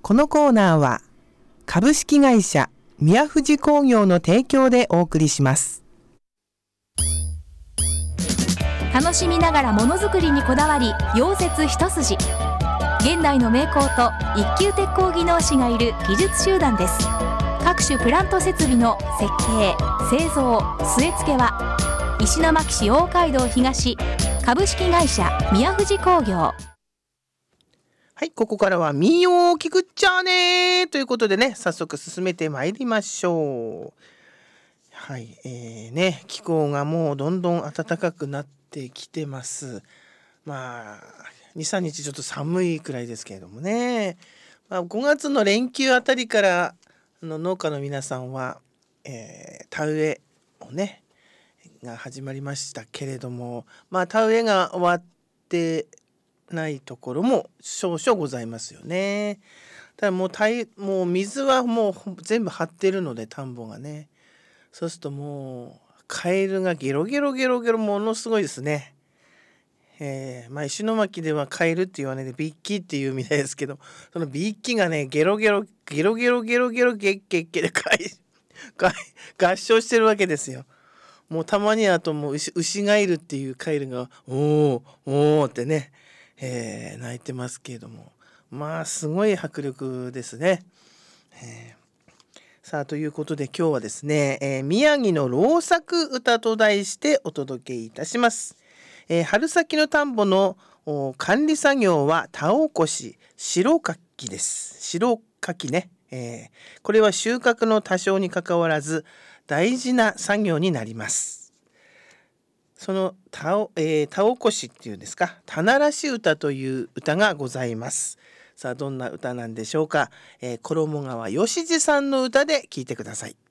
このコーナーは株式会社宮藤工業の提供でお送りします。 楽しみながらものづくりにこだわり、溶接一筋、現代の名工と一級鉄工技能士がいる技術集団です。各種プラント設備の設計、製造、据え付けは石巻市大街道東株式会社宮藤工業。 はい、ここからは民謡を聞くっちゃねということでね、早速進めてまいりましょう。はい、気候がもうどんどん暖かくなってきてます。まあ 2,3 日ちょっと寒いくらいですけれどもね、5月の連休あたりから農家の皆さんは、田植えをねが始まりましたけれども、田植えが終わってないところも少々ございますよね。ただもう水はもう全部張ってるので、田んぼがね、そうするともうカエルがゲロゲロゲロゲロものすごいですね。石巻ではカエルって言わないでビッキーっていうみたいですけど、そのビッキーがねゲロゲロゲロゲロゲロゲロゲッゲッゲで合唱してるわけですよ。もうたまにあともう牛がいるっていうカエルがおーおーってね、鳴いてますけれども、すごい迫力ですね。さあということで今日はですね、宮城の労作歌と題してお届けいたします。春先の田んぼの管理作業は田起こし、白かきです。白かきね、これは収穫の多少にかかわらず大事な作業になります。その田起こしっていうんですか、田ならし歌という歌がございます。さあどんな歌なんでしょうか。衣川義次さんの歌で聞いてください。